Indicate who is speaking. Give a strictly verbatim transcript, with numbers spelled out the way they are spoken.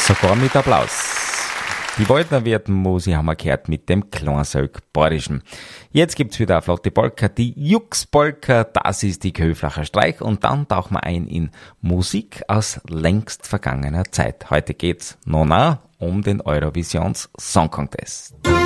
Speaker 1: Sogar mit Applaus. Die Waldner Wirtenmusik haben wir gehört mit dem Kleinselk Badischen. Jetzt gibt's wieder eine flotte Polka, die Jux-Polka, das ist die Köflacher Streich, und dann tauchen wir ein in Musik aus längst vergangener Zeit. Heute geht's noch nah um den Eurovisions Song Contest.